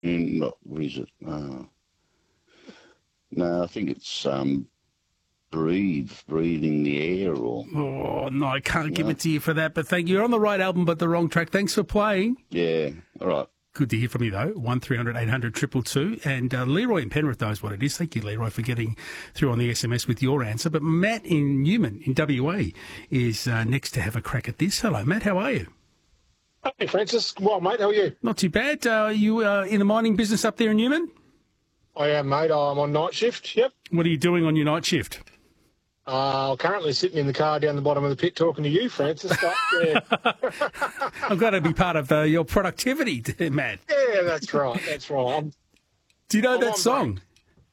What is it? No, I think it's breathing the air, or Oh, no, I can't give it to you for that, but thank you. You're on the right album, but the wrong track. Thanks for playing. yeah. All right. Good to hear from you, though. 1300 800 222. And Leroy in Penrith knows what it is. Thank you, Leroy, for getting through on the SMS with your answer. But Matt in Newman, in WA, is next to have a crack at this. Hello, Matt. How are you? Hey, Francis. Well, mate, how are you? Not too bad. Are you in the mining business up there in Newman? I am, mate. I'm on night shift, yep. What are you doing on your night shift? Currently sitting in the car down the bottom of the pit talking to you, Francis. But, yeah. I'm glad to be part of your productivity, Matt. Yeah, that's right. That's right. Do you know that song?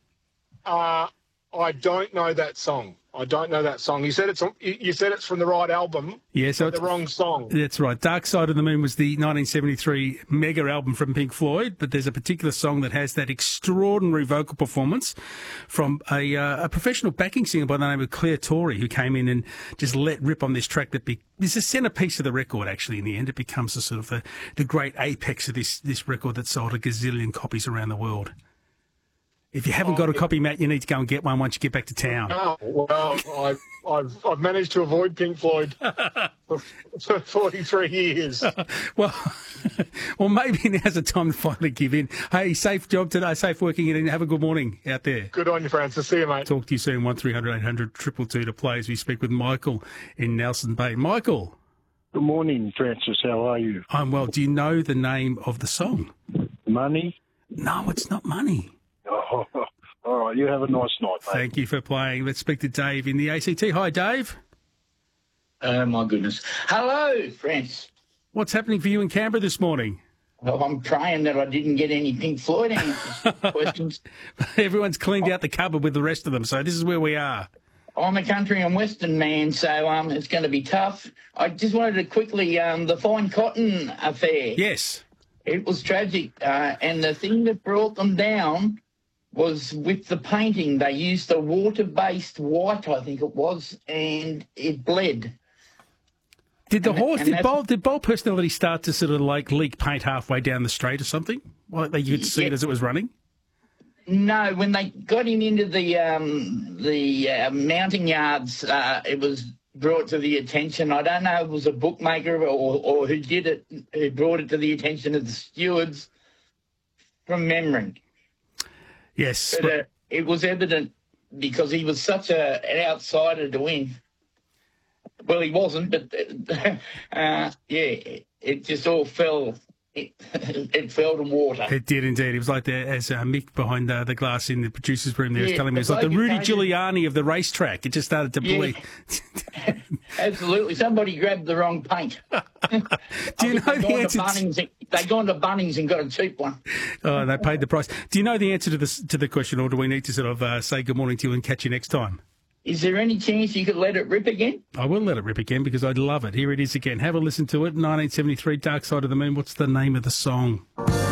I don't know that song. You said it's from the right album. Yeah, so it's the wrong song. That's right. Dark Side of the Moon was the 1973 mega album from Pink Floyd, but there's a particular song that has that extraordinary vocal performance from a professional backing singer by the name of Claire Torrey, who came in and just let rip on this track that is the centrepiece of the record, actually, in the end. It becomes the sort of the great apex of this record that sold a gazillion copies around the world. If you haven't got a copy, Matt, you need to go and get one once you get back to town. Oh, well, I've managed to avoid Pink Floyd for 43 years. Well, maybe now's the time to finally give in. Hey, safe job today, safe working, and have a good morning out there. Good on you, Francis. See you, mate. Talk to you soon. 1300 800 222 to play as we speak with Michael in Nelson Bay. Michael. Good morning, Francis. How are you? I'm well. Do you know the name of the song? Money? No, it's not Money. Oh, all right. You have a nice night, mate. Thank you for playing. Let's speak to Dave in the ACT. Hi, Dave. Oh, my goodness. Hello, friends. What's happening for you in Canberra this morning? Well, I'm praying that I didn't get any Pink Floyd answers questions. Everyone's cleaned out the cupboard with the rest of them, so this is where we are. I'm a country and western man, so it's going to be tough. I just wanted to quickly, the Fine Cotton affair. Yes. It was tragic, and the thing that brought them down was with the painting. They used a water-based white, I think it was, and it bled. Did Bolt personality start to sort of like leak paint halfway down the straight or something? Like you could see it as it was running? No, when they got him into the mounting yards, it was brought to the attention. I don't know if it was a bookmaker or who did it, who brought it to the attention of the stewards from memory. Yes. But it was evident because he was such an outsider to win. Well, he wasn't, but, it just all fell. It fell to water. It did indeed. It was like as Mick behind the glass in the producer's room there was telling me, it was like the Rudy Giuliani of the racetrack. It just started to bleed. Absolutely. Somebody grabbed the wrong paint. Do you know the answer? They gone to Bunnings and got a cheap one. Oh, they paid the price. Do you know the answer to the question, or do we need to sort of say good morning to you and catch you next time? Is there any chance you could let it rip again? I will let it rip again because I'd love it. Here it is again. Have a listen to it. 1973, Dark Side of the Moon. What's the name of the song?